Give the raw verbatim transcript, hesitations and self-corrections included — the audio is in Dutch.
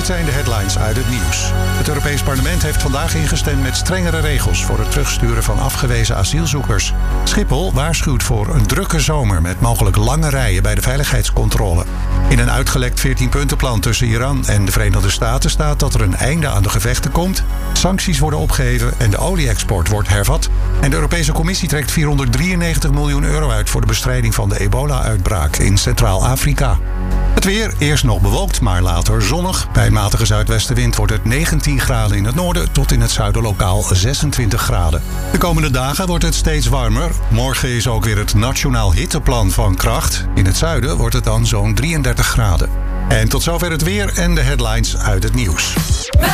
Dit zijn de headlines uit het nieuws. Het Europees Parlement heeft vandaag ingestemd met strengere regels voor het terugsturen van afgewezen asielzoekers. Schiphol waarschuwt voor een drukke zomer met mogelijk lange rijen bij de veiligheidscontrole. In een uitgelekt veertien-puntenplan tussen Iran en de Verenigde Staten staat dat er een einde aan de gevechten komt, sancties worden opgeheven en de olie-export wordt hervat. En de Europese Commissie trekt vierhonderddrieënnegentig miljoen euro uit voor de bestrijding van de ebola-uitbraak in Centraal-Afrika. Het weer, eerst nog bewolkt, maar later zonnig. Bij matige zuidwestenwind wordt het negentien graden in het noorden tot in het zuiden lokaal zesentwintig graden. De komende dagen wordt het steeds warmer. Morgen is ook weer het Nationaal Hitteplan van kracht. In het zuiden wordt het dan zo'n drieëndertig graden. En tot zover het weer en de headlines uit het nieuws.